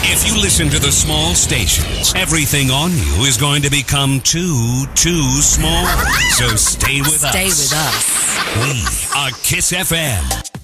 If you listen to the small stations, everything on you is going to become too small. So stay with us. Stay with us. We are Kiss FM.